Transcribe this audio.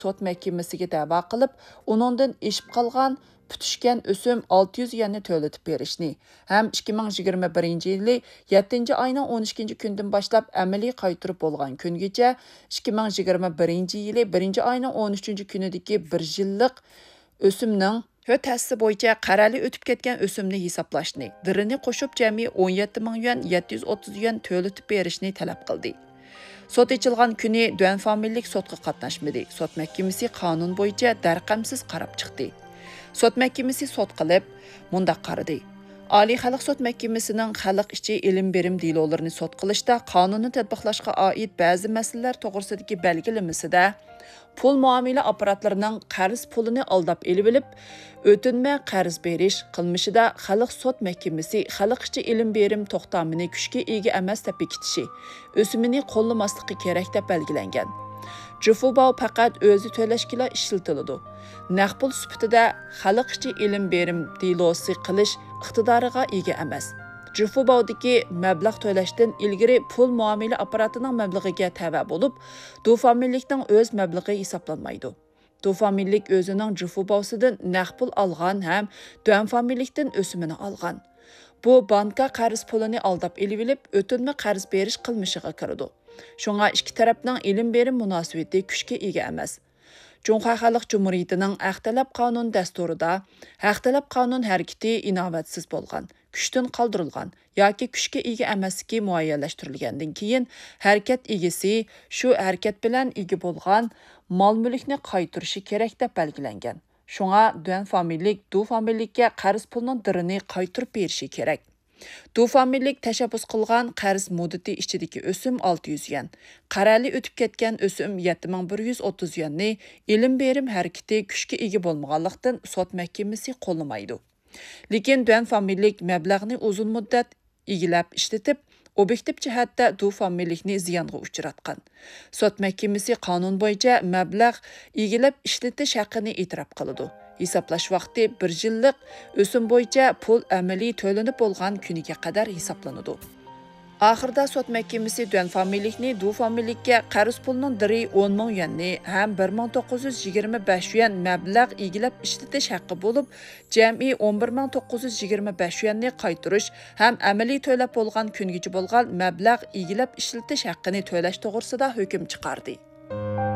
sot mahkamasiga da'vo qilib, uningdan eshib qolgan putishgan o'sim 600 yuanni to'latib berishni ham 2021 yili 7 oyning 12 kundan boshlab amaliy qaytarib bo'lgan kungacha 2021 yili 1 oyning 13 kunidagi 1 yillik o'simning ta'sisi bo'yicha qarali o'tib ketgan o'simni hisoblashni, dirini qo'shib jami 17 ming yuan 730 yuan to'latib berishni talab qildi. Sot echilgan kuni Duan familiyalik sotga qatnashmadi. Sot mahkamasi qonun bo'yicha darqamsiz qarab chiqdi. Sot mahkamasi sot qilib, mundaq qaradi. Oliy xalq sot mahkamasining xalq ichi ilm berim delolarini sot qilishda qonunni tatbiqlashga oid ba'zi masalalar to'g'risidagi belgilamasida pul muomala apparatlarının qarz pulini aldab elib olib, o'tinma qarz berish qilmishida xalq sot mahkamasi xalq ichi ilm berim to'xtamini kuchga ega emas deb bekitishi, o'simini qo'llamasligi kerak deb belgilangan. Jufubao faqat o'zi to'lashkila ishlatiladi. Naqd pul sifatida xalq ichi ilm berim delosi qilish iqtidoriga ega emas. Jufubaodagi mablag' to'lashdan ilgari pul muomala apparatining mablag'iga tava bo'lib, du familiyalikning o'z mablag'i hisoblanmaydi. Du familiyalik o'zining Jufubosidan naqd pul olgan ham Duan familiyalikdan o'simini olgan. Bu banka qarz pulini aldab elib olib, o'tinma qarz berish qilmishiga kiradi. Shunga ikki tarafning ilm berim munosabati kuchga ega emas. Cumhuriyet Xalq Cumhuriyetining Haq-talab qonun dasturida Haq-talab qonun harakati inovatsiz bo'lgan, kuchdan qoldirilgan yoki kuchga ega emasligi muayyanlashtirilgandan keyin harakat egasi shu harakat bilan ega bo'lgan mol-mulkni qaytarishi kerak deb belgilangan. Shunga Duan familiyalik Du familiyalikka qarz pulning dirini qaytarib berishi kerak. Du familiyalik tashabbus qilgan qarz muddati ichidagi o'sim 600 yuan. Qarali o'tib ketgan o'sim 7130 yuanni ilm berim harakati kuchga ega bo'lmaganlikdan sot mahkamasi qo'llamaydi. Lekin Duan familiyalik mablag'ni uzun muddat egilab ishlatib, obyektiv jihatda Du familiyalikni ziyonga uchratgan. Sot mahkamasi qonun bo'yicha mablag' egilab ishlatish haqqini e'tirof qiladi. Hisoblash vaqti 1 yillik o'sim bo'yicha pul amaliy to'lanib bo'lgan kuniga qadar hisoblanadi. Oxirida sot mahkamasi Duan familiyalikni Du familiyalikka qarz pulining diri 10 ming yuanni ham 1925 yuan mablag' egilab ishlatish haqqi bo'lib, jami 11925 yuanni qaytarish ham amaliy to'lab bo'lgan kungacha bo'lgan mablag' egilab ishlatish haqqini to'lash to'g'risida hukm chiqardi.